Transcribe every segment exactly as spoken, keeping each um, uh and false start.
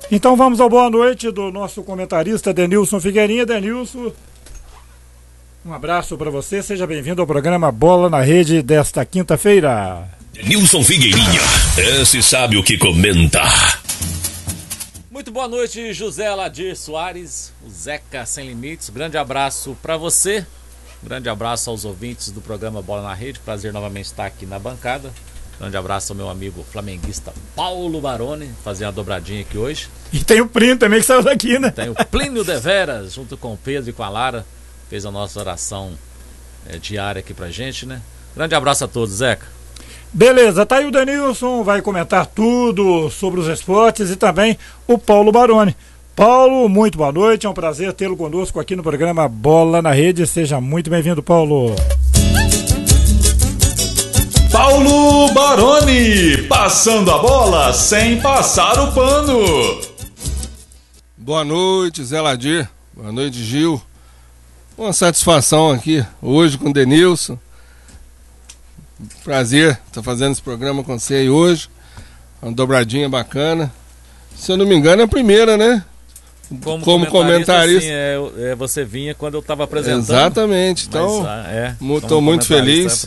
Então vamos ao boa noite do nosso comentarista Denilson Figueirinha. Denilson, um abraço para você, seja bem-vindo ao programa Bola na Rede desta quinta-feira. Denilson Figueirinha, esse sabe o que comenta. Muito boa noite, José Aladir Soares, o Zeca Sem Limites. Grande abraço para você, grande abraço aos ouvintes do programa Bola na Rede. Prazer novamente estar aqui na bancada. Grande abraço ao meu amigo flamenguista Paulo Baroni, fazer uma dobradinha aqui hoje. E tem o Plínio também que saiu daqui, né? Tem o Plínio Deveras, junto com o Pedro e com a Lara, fez a nossa oração é, diária aqui pra gente, né? Grande abraço a todos, Zeca. Beleza, tá aí o Denilson, vai comentar tudo sobre os esportes e também o Paulo Baroni. Paulo, muito boa noite, é um prazer tê-lo conosco aqui no programa Bola na Rede. Seja muito bem-vindo, Paulo. Paulo Baroni, passando a bola sem passar o pano. Boa noite, Zé Ladir. Boa noite, Gil. Uma satisfação aqui hoje com o Denilson. Prazer estar fazendo esse programa com você aí hoje. Uma dobradinha bacana. Se eu não me engano, é a primeira, né? Como, Como comentarista. Sim, é, é, você vinha quando eu estava apresentando. Exatamente. Então, estou é, muito feliz.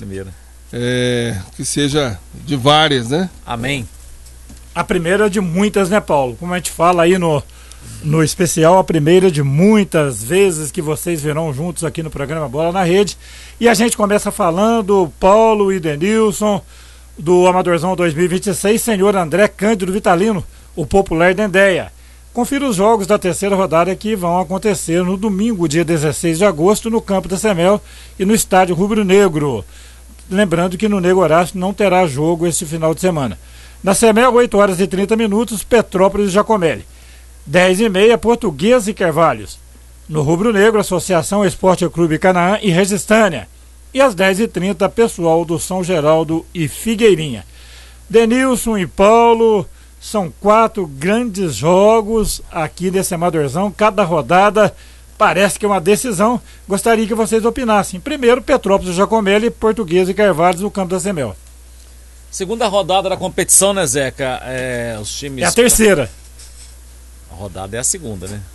É, que seja de várias, né? Amém. A primeira de muitas, né, Paulo? Como a gente fala aí no, no especial, a primeira de muitas vezes que vocês verão juntos aqui no programa Bola na Rede. E a gente começa falando, Paulo e Denilson, do Amadorzão dois mil e vinte e seis, senhor André Cândido Vitalino, o popular Dendéia. Confira os jogos da terceira rodada que vão acontecer no domingo, dia dezesseis de agosto, no campo da Semel e no estádio Rubro Negro. Lembrando que no Nego Horácio não terá jogo este final de semana. Na Semel, oito horas e trinta minutos, Petrópolis e Jacomeli. dez e meia, Portuguesa e Carvalhos. No Rubro Negro, Associação Esporte Clube Canaã e Resistânia. E às dez e trinta, pessoal do São Geraldo e Figueirinha. Denilson e Paulo, são quatro grandes jogos aqui desse Amadorzão. Cada rodada parece que é uma decisão. Gostaria que vocês opinassem. Primeiro, Petrópolis, Jacomeli, Portuguesa e Carvalhos no campo da Semel. Segunda rodada da competição, né, Zeca? É, os times... É a terceira. A rodada é a segunda, né?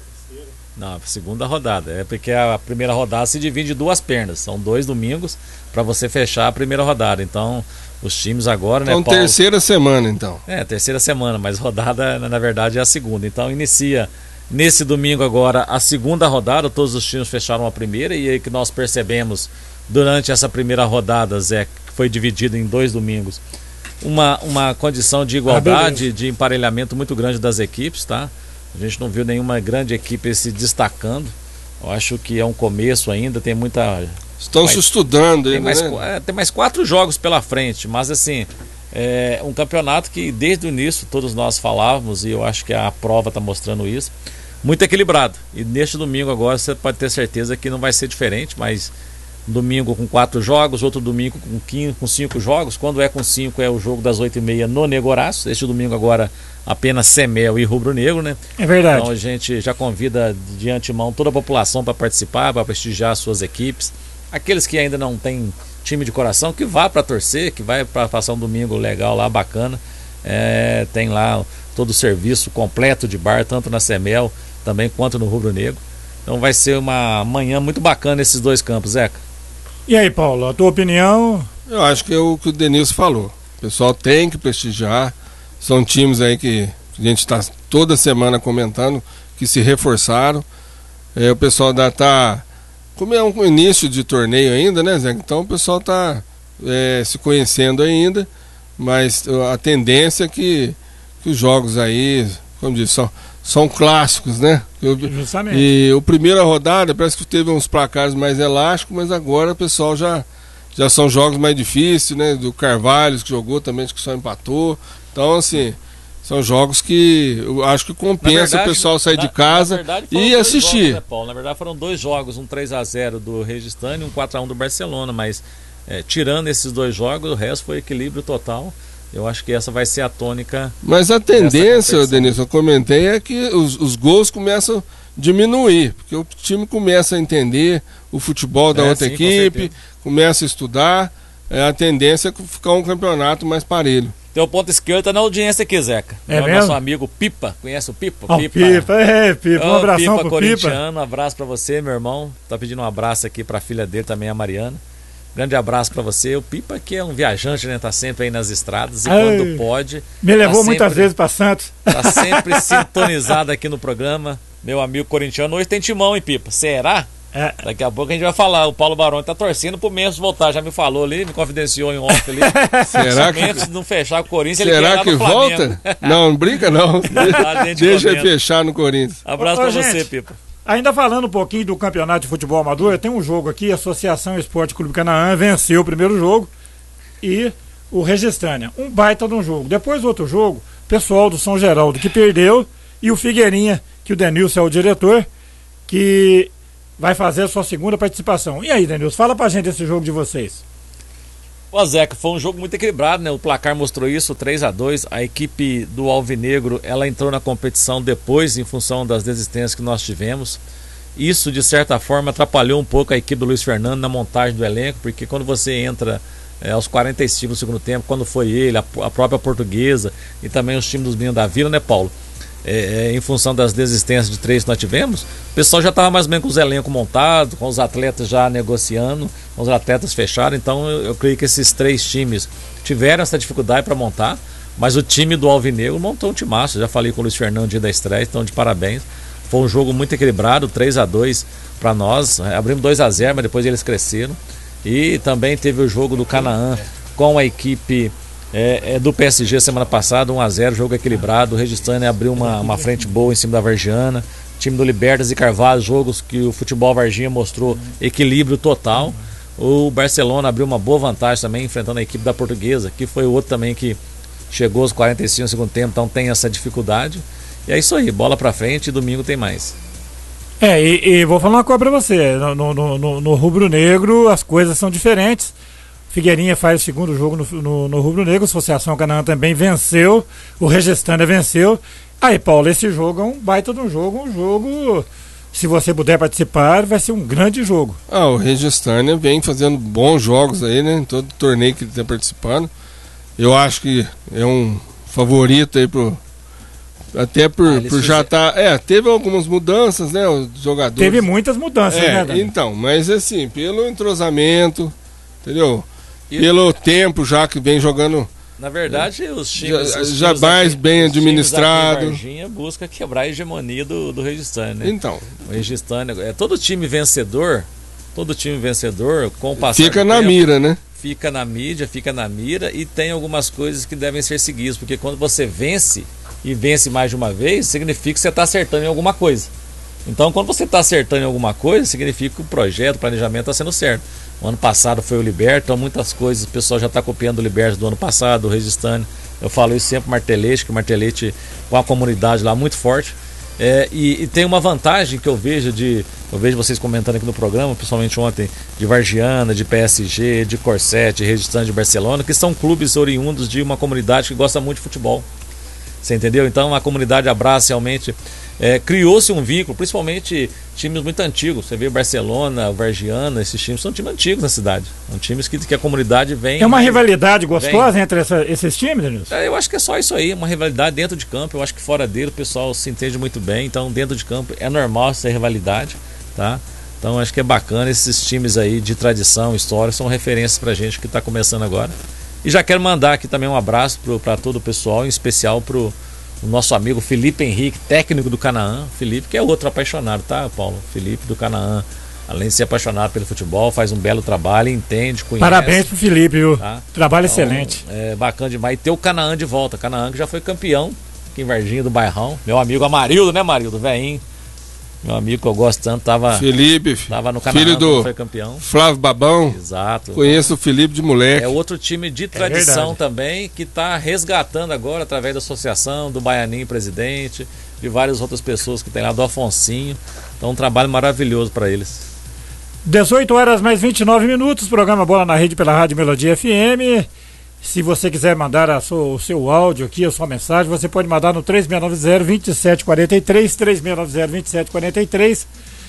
Não, a segunda rodada. É porque a primeira rodada se divide em duas pernas. São dois domingos para você fechar a primeira rodada. Então, os times agora, né, Então, Paulo? terceira semana, então. É, terceira semana, mas rodada, na verdade, é a segunda. Então, inicia nesse domingo agora a segunda rodada. Todos os times fecharam a primeira. E aí que nós percebemos durante essa primeira rodada, Zé, que foi dividido em dois domingos, uma, uma condição de igualdade, ah, de emparelhamento muito grande das equipes, tá? A gente não viu nenhuma grande equipe se destacando. Eu acho que é um começo ainda, tem muita... Estão mais, se estudando ainda, tem mais, né? é, tem mais quatro jogos pela frente, mas assim, é um campeonato que desde o início todos nós falávamos, e eu acho que a prova está mostrando isso, muito equilibrado. E neste domingo agora você pode ter certeza que não vai ser diferente, mas domingo com quatro jogos, outro domingo com, quinze, com cinco jogos. Quando é com cinco é o jogo das oito e meia no Nego Horácio. Este domingo agora apenas Semel e Rubro Negro, né? É verdade. Então a gente já convida de antemão toda a população para participar, para prestigiar suas equipes. Aqueles que ainda não têm time de coração, que vá para torcer, que vai para passar um domingo legal lá, bacana. É, tem lá todo o serviço completo de bar, tanto na Semel também quanto no Rubro Negro. Então vai ser uma manhã muito bacana esses dois campos, Zeca. E aí, Paulo, a tua opinião? Eu acho que é o que o Denilson falou. O pessoal tem que prestigiar. São times aí que a gente está toda semana comentando que se reforçaram. É, o pessoal ainda está... Como é um início de torneio ainda, né, Zé? Então o pessoal está é, se conhecendo ainda, mas a tendência é que, que os jogos aí, como disse, são, são clássicos, né? Eu, Justamente. E a primeira rodada parece que teve uns placares mais elásticos, mas agora o pessoal já, já são jogos mais difíceis, né? Do Carvalho que jogou também, acho que só empatou. Então, assim, são jogos que eu acho que compensa verdade, o pessoal sair na, de casa verdade, e assistir. Jogos, né, Paulo? Na verdade foram dois jogos, um três a zero do Registani e um quatro a um do Barcelona, mas é, tirando esses dois jogos, o resto foi equilíbrio total. Eu acho que essa vai ser a tônica. Mas a tendência, Denilson, eu comentei, é que os, os gols começam a diminuir, porque o time começa a entender o futebol da é, outra sim, equipe, começa a estudar, é, a tendência é ficar um campeonato mais parelho. Teu ponto esquerdo tá na audiência aqui, Zeca. É, é o mesmo? nosso amigo Pipa. Conhece o Pipa? Oh, Pipa. Pipa, é, Pipa. Um oh, abração Pipa pro corintiano, Pipa. Um abraço pra você, meu irmão. Tá pedindo um abraço aqui pra filha dele também, a Mariana. Grande abraço pra você. O Pipa que é um viajante, né? Tá sempre aí nas estradas e Ai, quando pode. Me levou tá muitas sempre, vezes pra Santos. Tá sempre sintonizado aqui no programa. Meu amigo corintiano. Hoje tem timão, hein, Pipa? Será? É. Daqui a pouco a gente vai falar. O Paulo Baroni tá torcendo pro Memphis voltar. Já me falou ali, me confidenciou em off ali. Será Se o que Memphis não fechar com o Corinthians, será ele quer ir lá que no volta? Não, não brinca não. Tá dentro de Deixa ele comendo. fechar no Corinthians. Abraço Ô, pra ô, você, gente, Pipa. Ainda falando um pouquinho do campeonato de futebol amador, tem um jogo aqui, Associação Esporte Clube Canaã venceu o primeiro jogo e o Registrânia. Um baita de um jogo. Depois do outro jogo, pessoal do São Geraldo que perdeu e o Figueirinha, que o Denilson é o diretor, que vai fazer a sua segunda participação. E aí, Denilson, fala pra gente esse jogo de vocês. Ô, Zeca, foi um jogo muito equilibrado, né? O placar mostrou isso, três a dois. A equipe do Alvinegro, ela entrou na competição depois, em função das desistências que nós tivemos. Isso, de certa forma, atrapalhou um pouco a equipe do Luiz Fernando na montagem do elenco, porque quando você entra é, aos quarenta e cinco do segundo tempo, quando foi ele, a, a própria Portuguesa e também os times dos meninos da Vila, né, Paulo? É, é, em função das desistências de três que nós tivemos, o pessoal já estava mais ou menos com os elencos montados, com os atletas já negociando, com os atletas fechados. Então eu, eu creio que esses três times tiveram essa dificuldade para montar, mas o time do Alvinegro montou um timaço. Já falei com o Luiz Fernando dia da estreia, então de parabéns. Foi um jogo muito equilibrado, três a dois para nós. Abrimos dois a zero, mas depois eles cresceram. E também teve o jogo do Canaã com a equipe É, é do P S G semana passada, um a zero, jogo equilibrado. O Registrânia abriu uma, uma frente boa em cima da Vargiana. Time do Libertas e Carvalho, jogos que o futebol Varginha mostrou equilíbrio total. O Barcelona abriu uma boa vantagem também, enfrentando a equipe da Portuguesa, que foi o outro também que chegou aos quarenta e cinco no segundo tempo, então tem essa dificuldade. E é isso aí, bola pra frente e domingo tem mais. É, e, e vou falar uma coisa pra você. No, no, no, no Rubro Negro as coisas são diferentes. Figueirinha faz o segundo jogo no, no, no Rubro Negro, a Associação Canaã também venceu, o Registrânia venceu. Aí, Paulo, esse jogo é um baita de um jogo, um jogo, se você puder participar, vai ser um grande jogo. Ah, o Registrânia vem fazendo bons jogos aí, né, em todo torneio que ele está participando. Eu acho que é um favorito aí pro... Até por, ah, por já estar... Tá, é, teve algumas mudanças, né, os jogadores... Teve muitas mudanças, é, né, Dani? Então, mas assim, pelo entrosamento, entendeu? Pelo tempo já que vem jogando. Na verdade, os times. Já, os já times mais aqui, bem os administrado. Times Varginha busca quebrar a hegemonia do, do Registrânia, né? Então. O Registrânia, é, todo time vencedor, todo time vencedor, com o passar fica do na tempo, mira, né? Fica na mídia, fica na mira e tem algumas coisas que devem ser seguidas, porque quando você vence e vence mais de uma vez, significa que você está acertando em alguma coisa. Então, quando você está acertando em alguma coisa, significa que o projeto, o planejamento está sendo certo. O ano passado foi o Liberta, então muitas coisas o pessoal já está copiando o Liberta do ano passado, o Registrânia. Eu falo isso sempre, Martelete, que o Martelete com a comunidade lá muito forte. É, e, e tem uma vantagem que eu vejo de. Eu vejo vocês comentando aqui no programa, principalmente ontem, de Vargiana, de P S G, de Corset, de Registrânia de Barcelona, que são clubes oriundos de uma comunidade que gosta muito de futebol. Você entendeu? Então a comunidade abraça realmente. É, criou-se um vínculo, principalmente times muito antigos. Você vê Barcelona, Vargiana, esses times são times antigos na cidade. São times que, que a comunidade vem. É uma rivalidade gostosa vem. entre essa, esses times, Denilson? É, eu acho que é só isso aí, uma rivalidade dentro de campo. Eu acho que fora dele o pessoal se entende muito bem. Então, dentro de campo é normal essa rivalidade, tá? Então, acho que é bacana esses times aí de tradição, história, são referências pra gente que está começando agora. E já quero mandar aqui também um abraço para todo o pessoal, em especial pro o nosso amigo Felipe Henrique, técnico do Canaã. Felipe, que é outro apaixonado, tá, Paulo? Felipe do Canaã, além de ser apaixonado pelo futebol, faz um belo trabalho, entende, conhece. Parabéns pro Felipe, viu? Tá? Trabalho então, excelente. É bacana demais. E ter o Canaã de volta. Canaã que já foi campeão aqui em Varginha do Bairrão. Meu amigo Amarildo, né, Amarildo? Veinho. Meu amigo que eu gosto tanto, tava, Felipe, tava no Canaã, filho do foi campeão. Flávio Babão. Exato. Conheço o Felipe de moleque. É outro time de tradição é também, que está resgatando agora, através da associação, do Baianinho presidente, de várias outras pessoas que tem lá, do Afonsinho. Então um trabalho maravilhoso para eles. dezoito horas mais vinte e nove minutos, programa Bola na Rede pela Rádio Melodia F M. Se você quiser mandar a sua, o seu áudio aqui, a sua mensagem, você pode mandar no três seis nove zero, dois sete quatro três, três seis nove zero, dois sete quatro três.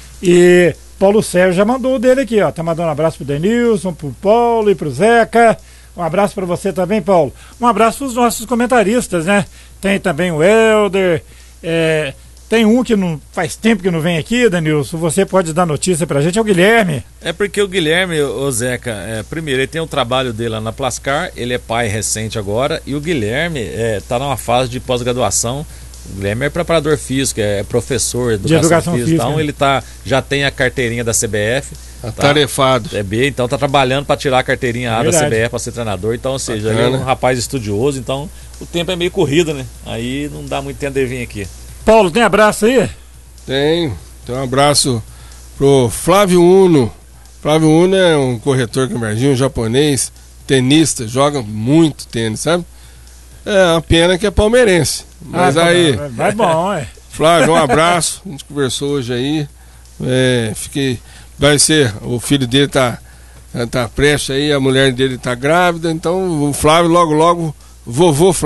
E Paulo Sérgio já mandou o dele aqui, ó. Tá mandando um abraço pro Denilson, pro Paulo e pro Zeca. Um abraço para você também, Paulo. Um abraço para os nossos comentaristas, né? Tem também o Helder, é, tem um que não faz tempo que não vem aqui, Denilson. Você pode dar notícia pra gente, é o Guilherme. É porque o Guilherme, ô Zeca, é, primeiro, ele tem o trabalho dele lá na Plascar, ele é pai recente agora, e o Guilherme é, tá numa fase de pós-graduação. O Guilherme é preparador físico, é professor de educação, de educação física, física, então ele tá, já tem a carteirinha da C B F. Atarefado. Tá, é B, então tá trabalhando para tirar a carteirinha A da C B F para ser treinador, então, ou seja, Bacana. Ele é um rapaz estudioso, então o tempo é meio corrido, né? Aí não dá muito tempo de vir aqui. Paulo, tem abraço aí? Tem, tem um abraço pro Flávio Uno. Flávio Uno é um corretor camarginho, um japonês, tenista, joga muito tênis, sabe? É uma pena que é palmeirense. Mas ah, aí. Vai bom, é. Flávio, um abraço. A gente conversou hoje aí. É, fiquei. Vai ser. O filho dele tá, tá prestes aí, a mulher dele tá grávida. Então o Flávio logo, logo, vovô Flávio.